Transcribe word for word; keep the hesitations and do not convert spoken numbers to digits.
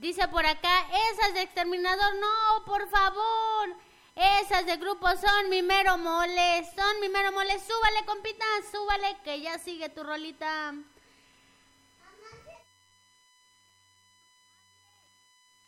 Dice por acá, esas de Exterminador, no, por favor. Esas de grupo son mi mero mole, son mi mero mole. Súbale, compita, súbale, que ya sigue tu rolita.